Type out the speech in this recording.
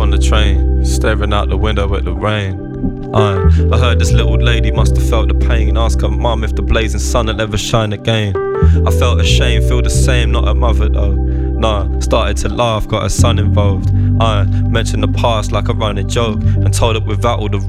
on the train, staring out the window at the rain. I heard this little lady must have felt the pain. Ask her mum if the blazing sun will ever shine again. I felt ashamed, feel the same, not a mother though. Nah, started to laugh, got her son involved. I mentioned the past like a running joke, and told it without all the